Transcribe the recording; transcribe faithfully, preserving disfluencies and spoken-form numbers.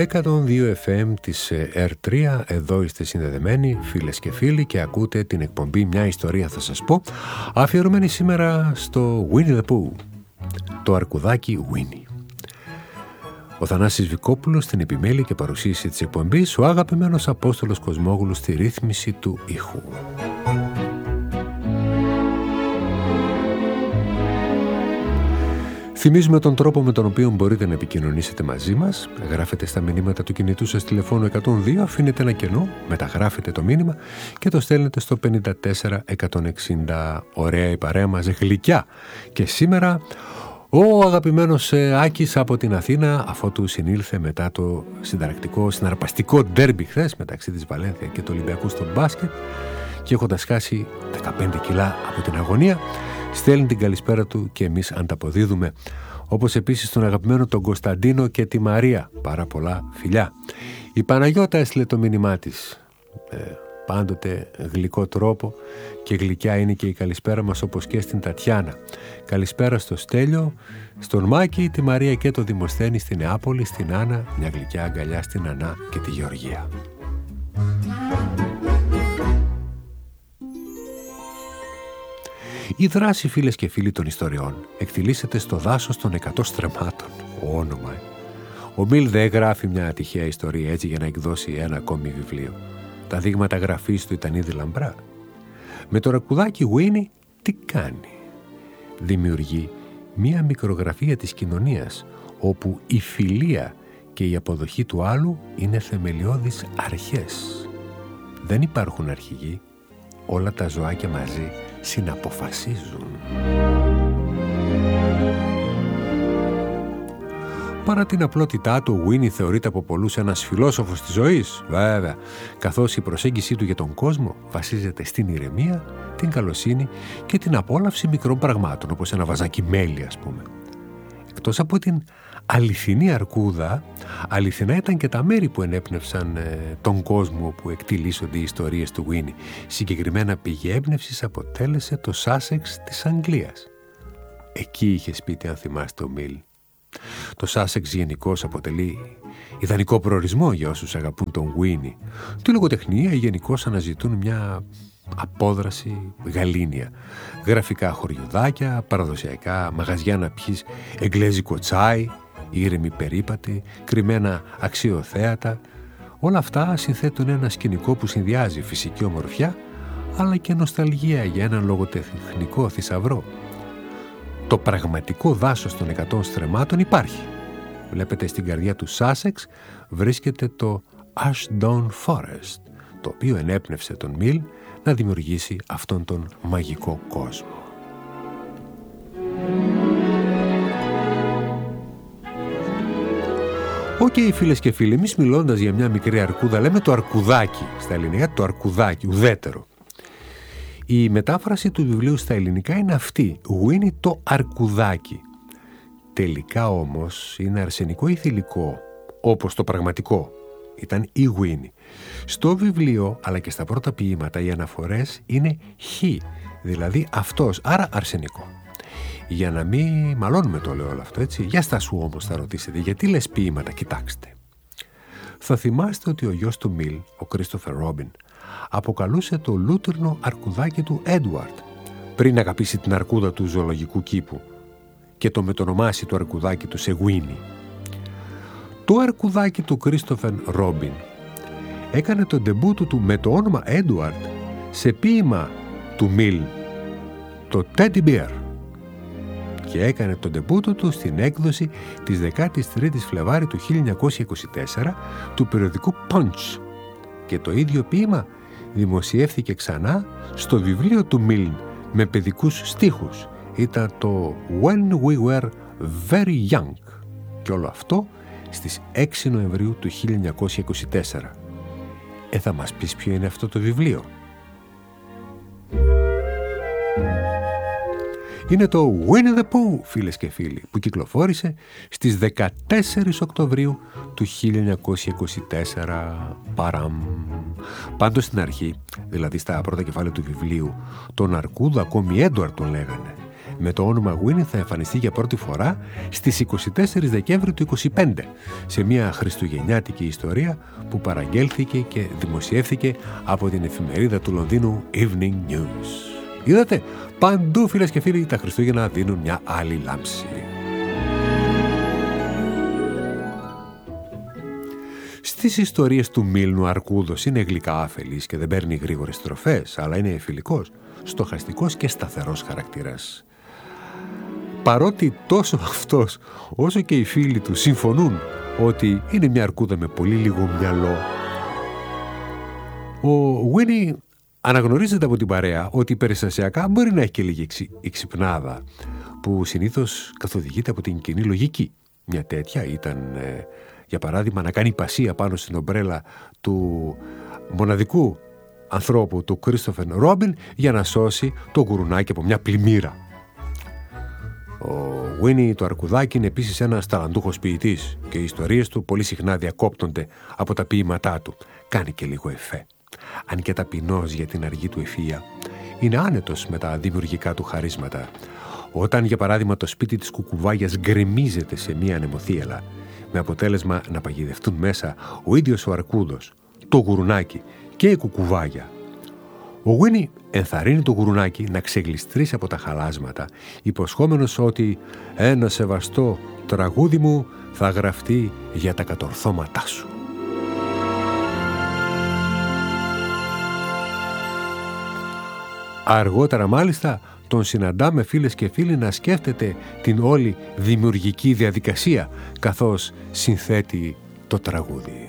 εκατόν δύο εφ εμ της ερ τρία, εδώ είστε συνδεδεμένοι φίλες και φίλοι και ακούτε την εκπομπή «Μια ιστορία θα σας πω», αφιερωμένη σήμερα στο Winnie the Pooh, το αρκουδάκι Winnie. Ο Θανάσης Βικόπουλος στην επιμέλεια και παρουσίαση της εκπομπής, ο αγαπημένος Απόστολος Κοσμόγλου στη ρύθμιση του ήχου. Θυμίζουμε τον τρόπο με τον οποίο μπορείτε να επικοινωνήσετε μαζί μας. Γράφετε στα μηνύματα του κινητού σας τηλεφώνου εκατόν δύο, αφήνετε ένα κενό, μεταγράφετε το μήνυμα και το στέλνετε στο πενήντα τέσσερα εκατόν εξήντα. Ωραία η παρέα μας, γλυκιά. Και σήμερα ο αγαπημένος Άκης από την Αθήνα, αφότου συνήλθε μετά το συνταρακτικό, συναρπαστικό ντέρμπι χθες μεταξύ της Βαλένθια και του Ολυμπιακού στο μπάσκετ και έχοντας χάσει δεκαπέντε κιλά από την αγωνία, στέλνει την καλησπέρα του και εμείς ανταποδίδουμε. Όπως επίσης τον αγαπημένο τον Κωνσταντίνο και τη Μαρία. Πάρα πολλά φιλιά. Η Παναγιώτα έστειλε το μήνυμά της. Ε, πάντοτε γλυκό τρόπο και γλυκιά είναι και η καλησπέρα μας, όπως και στην Τατιάνα. Καλησπέρα στο Στέλιο, στον Μάκη, τη Μαρία και το Δημοσθένη στην Νεάπολη, στην Άννα, μια γλυκιά αγκαλιά στην Ανά και τη Γεωργία. Η δράση, φίλες και φίλοι των ιστοριών, εκτιλήσεται στο δάσος των εκατό στρεμμάτων. Όνομα. Ο Μιλ δεν γράφει μια τυχαία ιστορία έτσι για να εκδώσει ένα ακόμη βιβλίο. Τα δείγματα γραφής του ήταν ήδη λαμπρά. Με το αρκουδάκι Winnie τι κάνει? Δημιουργεί μια μικρογραφία της κοινωνίας, όπου η φιλία και η αποδοχή του άλλου είναι θεμελιώδεις αρχές. Δεν υπάρχουν αρχηγοί, όλα τα ζωάκια μαζί συναποφασίζουν. Παρά την απλότητά του, ο Winnie θεωρείται από πολλούς ένας φιλόσοφος της ζωής, βέβαια, καθώς η προσέγγιση του για τον κόσμο βασίζεται στην ηρεμία, την καλοσύνη και την απόλαυση μικρών πραγμάτων, όπως ένα βαζάκι μέλι, ας πούμε. Εκτός από την αληθινή αρκούδα, αληθινά ήταν και τα μέρη που ενέπνευσαν ε, τον κόσμο όπου εκτιλήσονται οι ιστορίες του Winnie. Συγκεκριμένα πηγή έμπνευσης αποτέλεσε το Σάσεξ της Αγγλίας. Εκεί είχε σπίτι, αν θυμάστε, ο Μιλ. Το Σάσεξ γενικώς αποτελεί ιδανικό προορισμό για όσους αγαπούν τον Winnie. Τη λογοτεχνία γενικώς αναζητούν μια απόδραση γαλήνια. Γραφικά χωριουδάκια, παραδοσιακά μαγαζιά να πιείς εγγλέζικο τσάι, ήρεμη περίπατη, κρυμμένα αξιοθέατα. Όλα αυτά συνθέτουν ένα σκηνικό που συνδυάζει φυσική ομορφιά αλλά και νοσταλγία για έναν λογοτεχνικό θησαυρό. Το πραγματικό δάσος των εκατό στρεμμάτων υπάρχει. Βλέπετε, στην καρδιά του Σάσεξ βρίσκεται το Ashdown Forest, το οποίο ενέπνευσε τον Μιλ να δημιουργήσει αυτόν τον μαγικό κόσμο. Οκ, okay, φίλες και φίλοι, εμείς μιλώντας για μια μικρή αρκούδα λέμε το αρκουδάκι στα ελληνικά, το αρκουδάκι, ουδέτερο. Η μετάφραση του βιβλίου στα ελληνικά είναι αυτή, Winnie το αρκουδάκι. Τελικά όμως είναι αρσενικό ή θηλυκό, όπως το πραγματικό ήταν η Winnie. Στο βιβλίο αλλά και στα πρώτα ποίηματα οι αναφορές είναι χ, δηλαδή αυτός, άρα αρσενικό. Για να μην μαλώνουμε το λέω όλο αυτό, έτσι. Για στάσου όμως θα ρωτήσετε, γιατί λες ποίηματα? Κοιτάξτε. Θα θυμάστε ότι ο γιος του Μιλ, ο Κρίστοφερ Ρόμπιν, αποκαλούσε το λούτρινο αρκουδάκι του Έντουαρτ πριν αγαπήσει την αρκούδα του ζωολογικού κήπου και το μετονομάσει το αρκουδάκι του σε Winnie. Το αρκουδάκι του Κρίστοφερ Ρόμπιν έκανε τον ντεμπούτο του με το όνομα Έντουαρτ σε ποίημα του Μιλ, το Teddy Bear, και έκανε τον ντεμπούτο του στην έκδοση της δεκάτης τρίτης Φλεβάρι του χίλια εννιακόσια είκοσι τέσσερα του περιοδικού Punch, και το ίδιο ποίημα δημοσιεύθηκε ξανά στο βιβλίο του Μιλ με παιδικούς στίχους. Ήταν το When We Were Very Young, και όλο αυτό στις έξι Νοεμβρίου του χίλια εννιακόσια είκοσι τέσσερα. Ε, θα μας πεις ποιο είναι αυτό το βιβλίο? Είναι το Winnie the Pooh, φίλες και φίλοι, που κυκλοφόρησε στις δεκατέσσερις Οκτωβρίου του χίλια εννιακόσια είκοσι τέσσερα. Παραμ. Πάντως στην αρχή, δηλαδή στα πρώτα κεφάλαια του βιβλίου, τον αρκούδα ακόμη Έντουαρτ τον λέγανε. με το όνομα Winnie θα εμφανιστεί για πρώτη φορά στις είκοσι τέσσερις Δεκέμβρη του είκοσι πέντε σε μια χριστουγεννιάτικη ιστορία που παραγγέλθηκε και δημοσιεύθηκε από την εφημερίδα του Λονδίνου Evening News. Είδατε, παντού φίλες και φίλοι τα Χριστούγεννα δίνουν μια άλλη λάμψη. Στις ιστορίες του Μήλνου Αρκούδος είναι γλυκά άφελης και δεν παίρνει γρήγορες στροφές, αλλά είναι φιλικός, στοχαστικός και σταθερός χαρακτήρας. Παρότι τόσο αυτός όσο και οι φίλοι του συμφωνούν ότι είναι μια αρκούδα με πολύ λίγο μυαλό, ο Winnie αναγνωρίζεται από την παρέα ότι περιστασιακά μπορεί να έχει και λίγη εξυπνάδα που συνήθως καθοδηγείται από την κοινή λογική. Μια τέτοια ήταν, ε, για παράδειγμα, να κάνει πασία πάνω στην ομπρέλα του μοναδικού ανθρώπου, του Κρίστοφερ Ρόμπιν, για να σώσει το γουρουνάκι από μια πλημμύρα. Ο Winnie το αρκουδάκι είναι επίσης ένας ταλαντούχος ποιητής και οι ιστορίες του πολύ συχνά διακόπτονται από τα ποίηματά του. Κάνει και λίγο εφέ. Αν και ταπεινός για την αργή του ευφυΐα, είναι άνετος με τα δημιουργικά του χαρίσματα. Όταν, για παράδειγμα, το σπίτι της κουκουβάγιας γκρεμίζεται σε μία ανεμοθύελα, με αποτέλεσμα να παγιδευτούν μέσα ο ίδιος ο αρκούδος, το γουρουνάκι και η κουκουβάγια, ο Winnie ενθαρρύνει το γουρουνάκι να ξεγλιστρήσει από τα χαλάσματα, υποσχόμενος ότι ένα σεβαστό τραγούδι μου θα γραφτεί για τα κατορθώματά σου. Αργότερα μάλιστα τον συναντάμε, φίλες και φίλοι, να σκέφτεται την όλη δημιουργική διαδικασία καθώς συνθέτει το τραγούδι.